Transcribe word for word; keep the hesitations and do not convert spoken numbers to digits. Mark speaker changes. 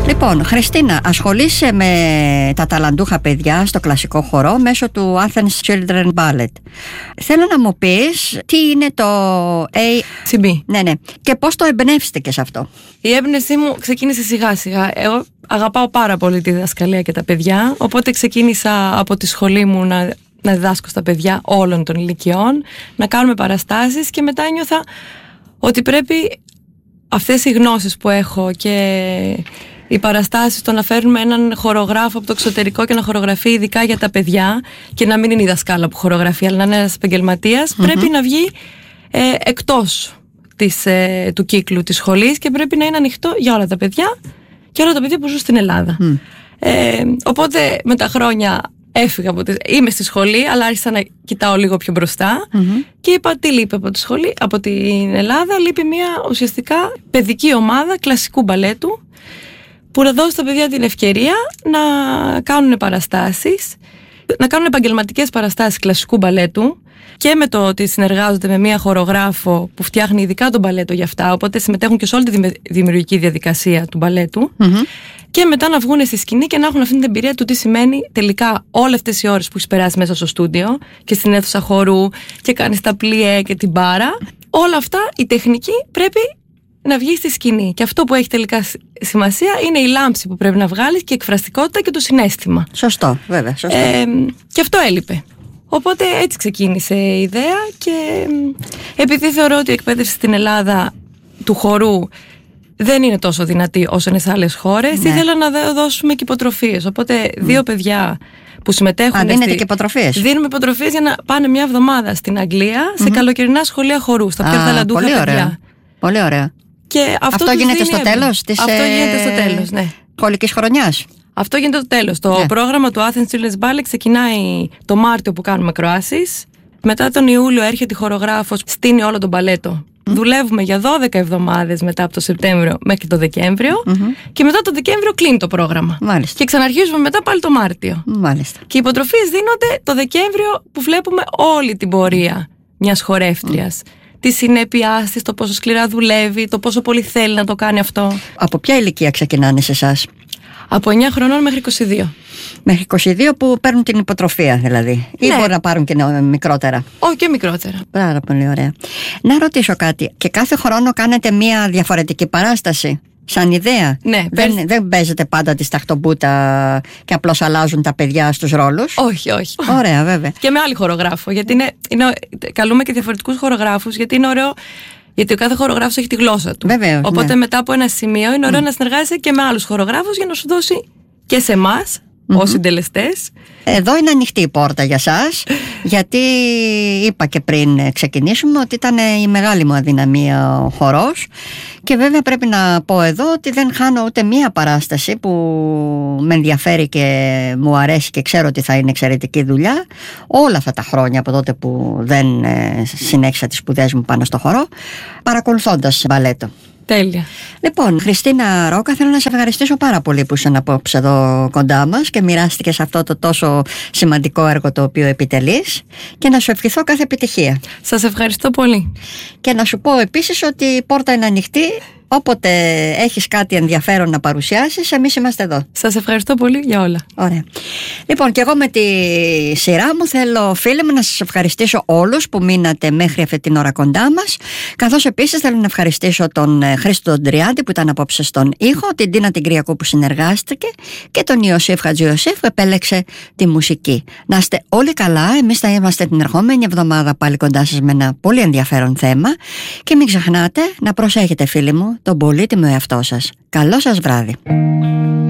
Speaker 1: Λοιπόν, Χριστίνα, ασχολείσαι με τα ταλαντούχα παιδιά στο κλασικό χορό μέσω του Athens Children Ballet. Θέλω να μου πεις τι είναι το έι σι μπι. Ναι, ναι. Και πώς το εμπνεύστηκες σε αυτό?
Speaker 2: Η έμπνευσή μου ξεκίνησε σιγά σιγά. Εγώ αγαπάω πάρα πολύ τη διδασκαλία και τα παιδιά, οπότε ξεκίνησα από τη σχολή μου να, να διδάσκω στα παιδιά όλων των ηλικιών, να κάνουμε παραστάσεις και μετά ένιωθα ότι πρέπει αυτές οι γνώσεις που έχω και οι παραστάσεις, το να φέρνουμε έναν χορογράφο από το εξωτερικό και να χορογραφεί ειδικά για τα παιδιά και να μην είναι η δασκάλα που χορογραφεί, αλλά να είναι ένας επαγγελματίας, mm-hmm. πρέπει να βγει ε, εκτός της, ε, του κύκλου της σχολής και πρέπει να είναι ανοιχτό για όλα τα παιδιά και όλα τα παιδιά που ζουν στην Ελλάδα. Mm. Ε, οπότε με τα χρόνια έφυγα από τη... Είμαι στη σχολή, αλλά άρχισα να κοιτάω λίγο πιο μπροστά mm-hmm. και είπα τι λείπει από τη σχολή, από την Ελλάδα. Λείπει μια ουσιαστικά παιδική ομάδα κλασικού μπαλέτου που να δώσει στα παιδιά την ευκαιρία να κάνουν παραστάσεις, να κάνουν επαγγελματικές παραστάσεις κλασικού μπαλέτου και με το ότι συνεργάζονται με μια χορογράφο που φτιάχνει ειδικά τον μπαλέτο για αυτά, οπότε συμμετέχουν και σε όλη τη δημιουργική διαδικασία του μπαλέτου mm-hmm. και μετά να βγουν στη σκηνή και να έχουν αυτή την εμπειρία του τι σημαίνει τελικά όλες αυτές οι ώρες που έχεις περάσει μέσα στο στούντιο και στην αίθουσα χορού και κάνεις τα πλιέ και την μπάρα. Όλα αυτά η τεχνική πρέπει να βγει στη σκηνή. Και αυτό που έχει τελικά σημασία είναι η λάμψη που πρέπει να βγάλεις και η εκφραστικότητα και το συναίσθημα.
Speaker 1: Σωστό, βέβαια. Σωστό.
Speaker 2: Ε, και αυτό έλειπε. Οπότε έτσι ξεκίνησε η ιδέα και επειδή θεωρώ ότι η εκπαίδευση στην Ελλάδα του χορού δεν είναι τόσο δυνατή όσο είναι σε άλλες χώρες, ναι. ήθελα να δώσουμε και υποτροφίες. Οπότε δύο mm. παιδιά που συμμετέχουν.
Speaker 1: Α, δίνετε στη... και υποτροφίες.
Speaker 2: Δίνουμε υποτροφίες για να πάνε μια εβδομάδα στην Αγγλία mm-hmm. σε καλοκαιρινά σχολεία χορού, στα πιο ταλαντούχα παιδιά.
Speaker 1: Ωραία. Πολύ ωραία.
Speaker 2: Και αυτό
Speaker 1: αυτό γίνεται στο τέλος της
Speaker 2: Αυτό ε... γίνεται στο τέλος, ναι.
Speaker 1: σχολικής χρονιάς.
Speaker 2: Αυτό γίνεται στο τέλος. Το ναι. πρόγραμμα του Athens Children's Ballet ξεκινάει το Μάρτιο που κάνουμε κροάσεις. Μετά τον Ιούλιο έρχεται η χορογράφος, στείνει όλο το μπαλέτο. Mm. Δουλεύουμε για δώδεκα εβδομάδες μετά από το Σεπτέμβριο μέχρι το Δεκέμβριο mm-hmm. και μετά το Δεκέμβριο κλείνει το πρόγραμμα.
Speaker 1: Μάλιστα.
Speaker 2: Και ξαναρχίζουμε μετά πάλι το Μάρτιο.
Speaker 1: Μάλιστα.
Speaker 2: Και οι υποτροφίες δίνονται το Δεκέμβριο που βλέπουμε όλη την πορεία μιας χορεύτριας. Mm. Τη συνέπειά της, το πόσο σκληρά δουλεύει, το πόσο πολύ θέλει να το κάνει αυτό.
Speaker 1: Από ποια ηλικία ξεκινάνε σε εσάς?
Speaker 2: Από εννιά χρονών μέχρι είκοσι δύο.
Speaker 1: Μέχρι είκοσι δύο που παίρνουν την υποτροφία δηλαδή. Ή
Speaker 2: ναι.
Speaker 1: μπορεί να πάρουν και μικρότερα?
Speaker 2: Όχι, και μικρότερα.
Speaker 1: Πάρα πολύ ωραία. Να ρωτήσω κάτι. Και κάθε χρόνο κάνετε μία διαφορετική παράσταση? Σαν ιδέα.
Speaker 2: Ναι,
Speaker 1: δεν,
Speaker 2: πες...
Speaker 1: δεν παίζετε πάντα τη σταχτομπούτα και απλώς αλλάζουν τα παιδιά στους ρόλους?
Speaker 2: Όχι, όχι.
Speaker 1: Ωραία, βέβαια.
Speaker 2: Και με άλλη χορογράφο. Γιατί είναι, είναι, καλούμε και διαφορετικούς χορογράφους, γιατί είναι ωραίο. Γιατί ο κάθε χορογράφος έχει τη γλώσσα του.
Speaker 1: Βεβαίως,
Speaker 2: οπότε
Speaker 1: ναι.
Speaker 2: μετά από ένα σημείο είναι ωραίο mm. να συνεργάζεσαι και με άλλους χορογράφους για να σου δώσει και σε εμάς mm-hmm. ως συντελεστές.
Speaker 1: Εδώ είναι ανοιχτή η πόρτα για σας, γιατί είπα και πριν ξεκινήσουμε ότι ήταν η μεγάλη μου αδυναμία ο χορός και βέβαια πρέπει να πω εδώ ότι δεν χάνω ούτε μία παράσταση που με ενδιαφέρει και μου αρέσει και ξέρω ότι θα είναι εξαιρετική δουλειά όλα αυτά τα χρόνια από τότε που δεν συνέχισα τις σπουδές μου πάνω στο χορό, παρακολουθώντας μπαλέτο.
Speaker 2: Τέλεια.
Speaker 1: Λοιπόν, Χριστίνα Ρόκα, θέλω να σε ευχαριστήσω πάρα πολύ που ήσουν απόψε εδώ κοντά μας και μοιράστηκες αυτό το τόσο σημαντικό έργο το οποίο επιτελείς και να σου ευχηθώ κάθε επιτυχία.
Speaker 2: Σας ευχαριστώ πολύ.
Speaker 1: Και να σου πω επίσης ότι η πόρτα είναι ανοιχτή. Όποτε έχεις κάτι ενδιαφέρον να παρουσιάσεις, εμείς είμαστε εδώ.
Speaker 2: Σας ευχαριστώ πολύ για όλα.
Speaker 1: Ωραία. Λοιπόν, και εγώ με τη σειρά μου θέλω, φίλοι μου, να σας ευχαριστήσω όλους που μείνατε μέχρι αυτή την ώρα κοντά μας. Καθώς επίσης θέλω να ευχαριστήσω τον Χρήστο τον Τριάντη που ήταν απόψε στον ήχο, την Τίνα την Κριακού που συνεργάστηκε και τον Ιωσήφ Χατζιωσήφ που επέλεξε τη μουσική. Να είστε όλοι καλά. Εμείς θα είμαστε την ερχόμενη εβδομάδα πάλι κοντά σας με ένα πολύ ενδιαφέρον θέμα. Και μην ξεχνάτε να προσέχετε, φίλοι μου, τον πολύτιμο εαυτό σας. Καλό σας βράδυ.